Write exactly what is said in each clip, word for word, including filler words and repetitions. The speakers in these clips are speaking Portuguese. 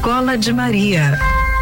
Escola de Maria.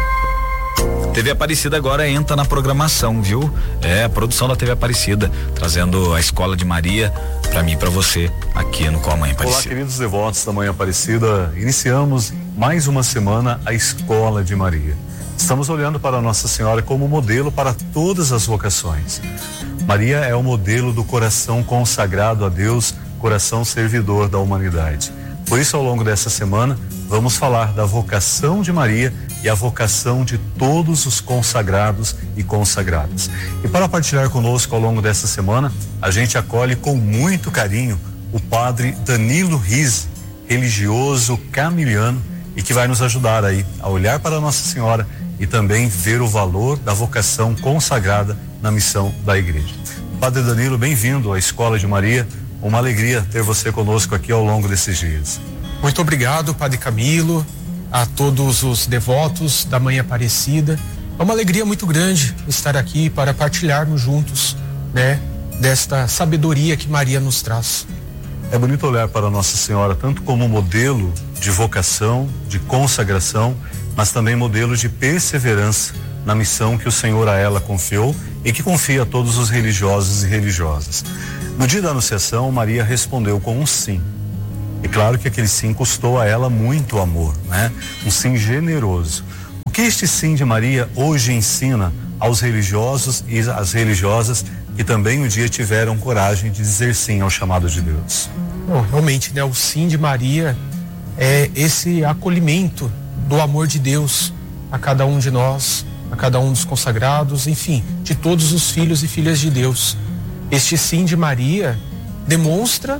T V Aparecida agora entra na programação, viu? É a produção da T V Aparecida, trazendo a Escola de Maria para mim e para você aqui no Qual Manhã Aparecida. Olá, queridos devotos da Manhã Aparecida. Iniciamos mais uma semana a Escola de Maria. Estamos olhando para Nossa Senhora como modelo para todas as vocações. Maria é o modelo do coração consagrado a Deus, coração servidor da humanidade. Por isso, ao longo dessa semana, vamos falar da vocação de Maria e a vocação de todos os consagrados e consagradas. E para partilhar conosco ao longo dessa semana, a gente acolhe com muito carinho o padre Danilo Rizzi, religioso camiliano, e que vai nos ajudar aí a olhar para Nossa Senhora e também ver o valor da vocação consagrada na missão da igreja. Padre Danilo, bem-vindo à Escola de Maria. Uma alegria ter você conosco aqui ao longo desses dias. Muito obrigado, Padre Camilo, a todos os devotos da Manhã Aparecida. É uma alegria muito grande estar aqui para partilharmos juntos, né, desta sabedoria que Maria nos traz. É bonito olhar para Nossa Senhora tanto como modelo de vocação, de consagração, mas também modelo de perseverança na missão que o Senhor a ela confiou e que confia a todos os religiosos e religiosas. No dia da Anunciação, Maria respondeu com um sim. E claro que aquele sim custou a ela muito amor, né? Um sim generoso. O que este sim de Maria hoje ensina aos religiosos e às religiosas que também um dia tiveram coragem de dizer sim ao chamado de Deus? Bom, realmente, né? O sim de Maria é esse acolhimento do amor de Deus a cada um de nós, a cada um dos consagrados, enfim, de todos os filhos e filhas de Deus. Este sim de Maria demonstra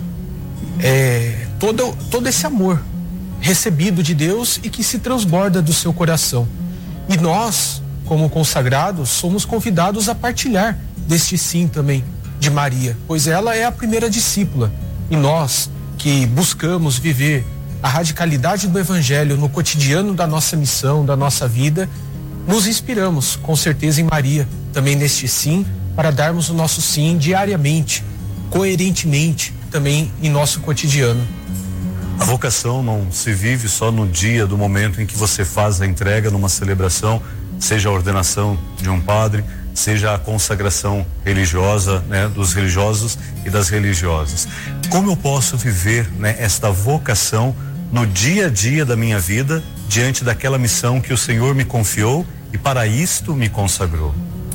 é, todo, todo esse amor recebido de Deus e que se transborda do seu coração. E nós, como consagrados, somos convidados a partilhar deste sim também de Maria, pois ela é a primeira discípula. E nós que buscamos viver a radicalidade do Evangelho no cotidiano da nossa missão, da nossa vida, nos inspiramos com certeza em Maria, também neste sim, para darmos o nosso sim diariamente, coerentemente, também em nosso cotidiano. A vocação não se vive só no dia do momento em que você faz a entrega numa celebração, seja a ordenação de um padre, seja a consagração religiosa, né, dos religiosos e das religiosas. Como eu posso viver, né, esta vocação no dia a dia da minha vida, diante daquela missão que o Senhor me confiou e para isto me consagrou?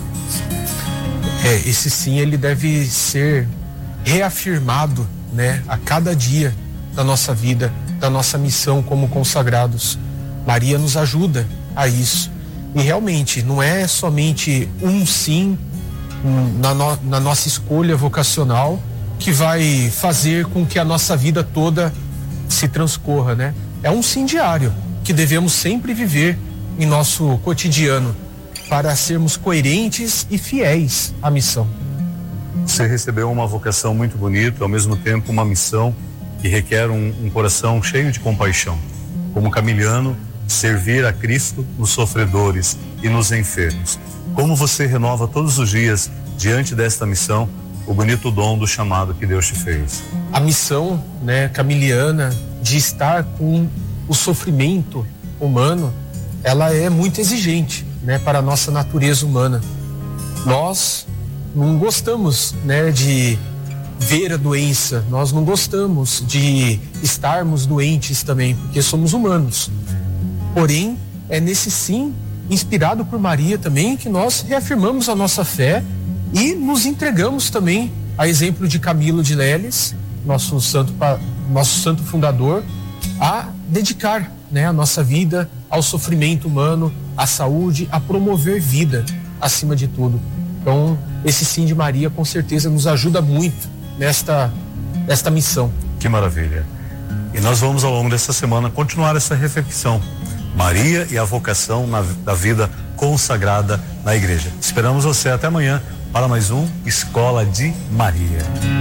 É, esse sim, ele deve ser reafirmado, né, a cada dia da nossa vida, da nossa missão como consagrados. Maria nos ajuda a isso. E realmente, não é somente um sim um, na, no, na nossa escolha vocacional que vai fazer com que a nossa vida toda se transcorra, né? É um sim diário que devemos sempre viver em nosso cotidiano para sermos coerentes e fiéis à missão. Você recebeu uma vocação muito bonita, ao mesmo tempo uma missão que requer um, um coração cheio de compaixão. Como camiliano, servir a Cristo nos sofredores e nos enfermos. Como você renova todos os dias, diante desta missão, o bonito dom do chamado que Deus te fez? A missão, né, camiliana, de estar com o sofrimento humano, ela é muito exigente, né, para a nossa natureza humana. Nós não gostamos, né, de ver a doença, nós não gostamos de estarmos doentes também, porque somos humanos. Porém, é nesse sim, inspirado por Maria também, que nós reafirmamos a nossa fé e nos entregamos também, a exemplo de Camilo de Leles, nosso santo, nosso santo fundador, a dedicar, né, a nossa vida ao sofrimento humano, à saúde, a promover vida acima de tudo. Então, esse sim de Maria com certeza nos ajuda muito nesta, nesta missão. Que maravilha. E nós vamos ao longo dessa semana continuar essa reflexão. Maria e a vocação na, da vida consagrada na igreja. Esperamos você até amanhã para mais um Escola de Maria.